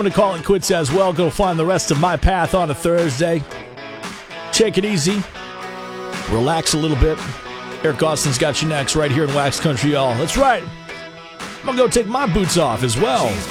I'm going to call it quits as well. Go find the rest of my path on a Thursday. Take it easy. Relax a little bit. Eric Austin's got you next right here in Wax Country, y'all. That's right. I'm going to go take my boots off as well.